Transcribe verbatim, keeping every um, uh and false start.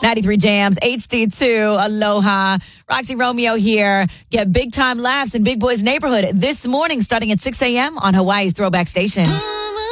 ninety-three Jams, H D two, Aloha. Roxy Romeo here. Get big time laughs in Big Boy's Neighborhood this morning starting at six a.m. on Hawaii's Throwback Station.